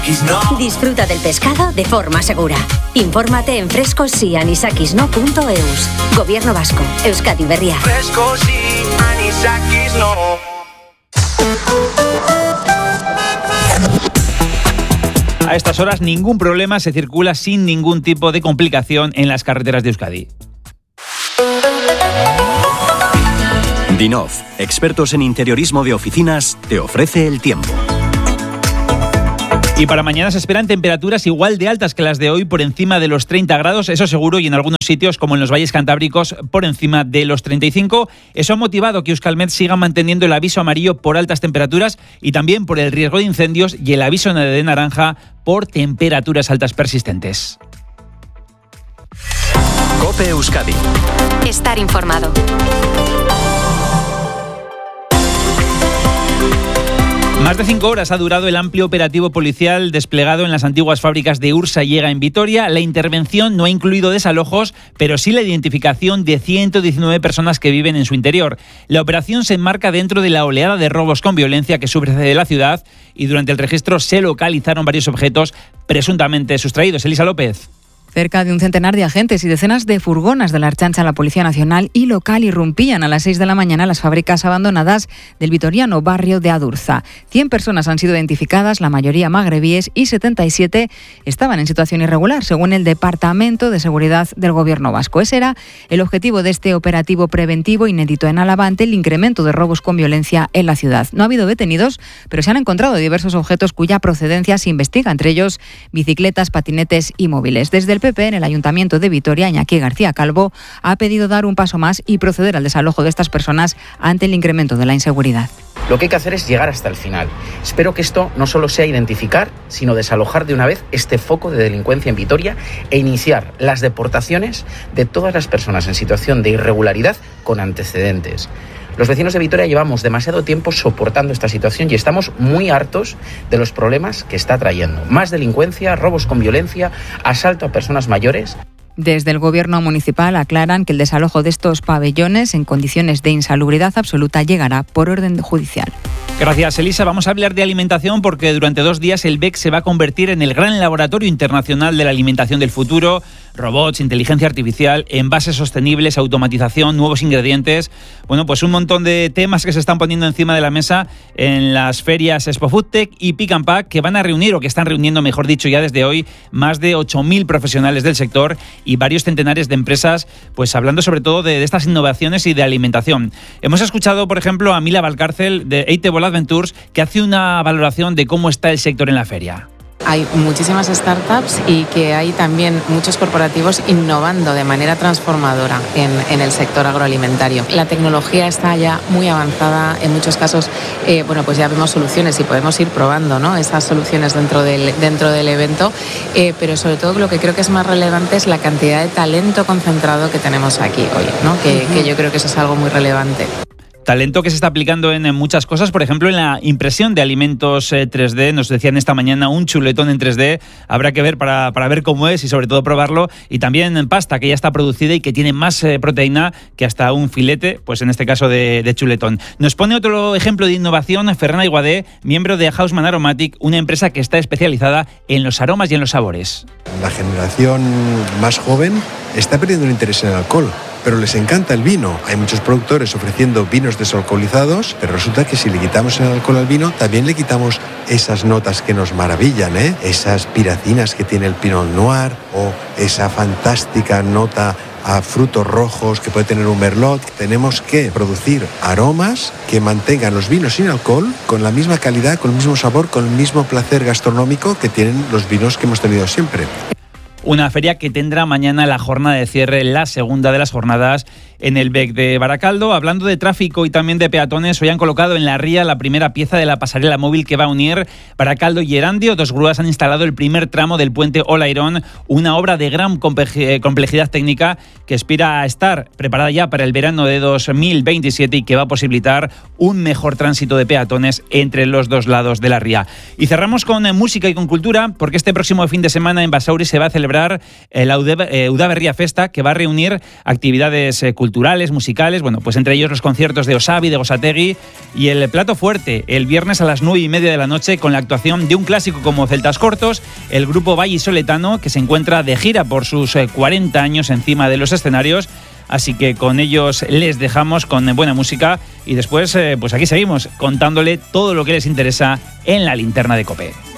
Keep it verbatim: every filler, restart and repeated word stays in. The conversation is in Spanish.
Disfruta del pescado de forma segura. Infórmate en frescos y anisakis no punto e u s. Gobierno Vasco, Euskadi Berria. Frescos y anisakis no. A estas horas ningún problema, se circula sin ningún tipo de complicación en las carreteras de Euskadi. Dinov, expertos en interiorismo de oficinas, te ofrece el tiempo. Y para mañana se esperan temperaturas igual de altas que las de hoy, por encima de los treinta grados, eso seguro, y en algunos sitios, como en los valles cantábricos, por encima de los treinta y cinco. Eso ha motivado que Euskalmet siga manteniendo el aviso amarillo por altas temperaturas y también por el riesgo de incendios y el aviso de naranja por temperaturas altas persistentes. COPE Euskadi. Estar informado. Más de cinco horas ha durado el amplio operativo policial desplegado en las antiguas fábricas de Ursa Llega en Vitoria. La intervención no ha incluido desalojos, pero sí la identificación de ciento diecinueve personas que viven en su interior. La operación se enmarca dentro de la oleada de robos con violencia que sufre la ciudad y durante el registro se localizaron varios objetos presuntamente sustraídos. Elisa López. Cerca de un centenar de agentes y decenas de furgonas de la Ertzaintza, la Policía Nacional y local irrumpían a las seis de la mañana las fábricas abandonadas del vitoriano barrio de Adurza. cien personas han sido identificadas, la mayoría magrebíes, y setenta y siete estaban en situación irregular, según el Departamento de Seguridad del Gobierno Vasco. Ese era el objetivo de este operativo preventivo inédito en Álava ante el incremento de robos con violencia en la ciudad. No ha habido detenidos, pero se han encontrado diversos objetos cuya procedencia se investiga, entre ellos bicicletas, patinetes y móviles. Desde el P P en el Ayuntamiento de Vitoria, Iñaki García Calvo ha pedido dar un paso más y proceder al desalojo de estas personas ante el incremento de la inseguridad. Lo que hay que hacer es llegar hasta el final. Espero que esto no solo sea identificar, sino desalojar de una vez este foco de delincuencia en Vitoria e iniciar las deportaciones de todas las personas en situación de irregularidad con antecedentes. Los vecinos de Vitoria llevamos demasiado tiempo soportando esta situación y estamos muy hartos de los problemas que está trayendo. Más delincuencia, robos con violencia, asalto a personas mayores. Desde el Gobierno municipal aclaran que el desalojo de estos pabellones en condiciones de insalubridad absoluta llegará por orden judicial. Gracias, Elisa. Vamos a hablar de alimentación porque durante dos días el B E C se va a convertir en el gran laboratorio internacional de la alimentación del futuro. Robots, inteligencia artificial, envases sostenibles, automatización, nuevos ingredientes. Bueno, pues un montón de temas que se están poniendo encima de la mesa en las ferias Expo Foodtech y Pick and Pack, que van a reunir, o que están reuniendo, mejor dicho, ya desde hoy, más de ocho mil profesionales del sector y varios centenares de empresas, pues hablando sobre todo de, de estas innovaciones y de alimentación. Hemos escuchado, por ejemplo, a Mila Valcárcel de Eatable Adventures, que hace una valoración de cómo está el sector en la feria. Hay muchísimas startups y que hay también muchos corporativos innovando de manera transformadora en, en el sector agroalimentario. La tecnología está ya muy avanzada, en muchos casos eh, bueno, pues ya vemos soluciones y podemos ir probando, ¿no?, esas soluciones dentro del, dentro del evento, eh, pero sobre todo lo que creo que es más relevante es la cantidad de talento concentrado que tenemos aquí hoy, ¿no?, que, uh-huh. que yo creo que eso es algo muy relevante. Talento que se está aplicando en muchas cosas, por ejemplo en la impresión de alimentos eh, tres D. Nos decían esta mañana un chuletón en tres D, habrá que ver para, para ver cómo es y sobre todo probarlo. Y también en pasta que ya está producida y que tiene más eh, proteína que hasta un filete, pues en este caso de, de chuletón. Nos pone otro ejemplo de innovación Ferran Aiguadé, miembro de Houseman Aromatic, una empresa que está especializada en los aromas y en los sabores. La generación más joven está perdiendo el interés en el alcohol, pero les encanta el vino. Hay muchos productores ofreciendo vinos desalcoholizados, pero resulta que si le quitamos el alcohol al vino, también le quitamos esas notas que nos maravillan, ¿eh? Esas piracinas que tiene el Pinot Noir o esa fantástica nota a frutos rojos que puede tener un merlot. Tenemos que producir aromas que mantengan los vinos sin alcohol con la misma calidad, con el mismo sabor, con el mismo placer gastronómico que tienen los vinos que hemos tenido siempre. Una feria que tendrá mañana la jornada de cierre, la segunda de las jornadas en el B E C de Baracaldo. Hablando de tráfico y también de peatones, hoy han colocado en la ría la primera pieza de la pasarela móvil que va a unir Baracaldo y Erandio. Dos grúas han instalado el primer tramo del puente Olairón, una obra de gran complejidad técnica que aspira a estar preparada ya para el verano de dos mil veintisiete y que va a posibilitar un mejor tránsito de peatones entre los dos lados de la ría. Y cerramos con música y con cultura, porque este próximo fin de semana en Basauri se va a celebrar la Udaberria Festa, que va a reunir actividades culturales culturales, musicales, bueno, pues entre ellos los conciertos de Osabi, de Gosategui, y el plato fuerte, el viernes a las nueve y media de la noche, con la actuación de un clásico como Celtas Cortos, el grupo vallisoletano, que se encuentra de gira por sus cuarenta años encima de los escenarios. Así que con ellos les dejamos con buena música y después, pues aquí seguimos contándole todo lo que les interesa en la linterna de COPE.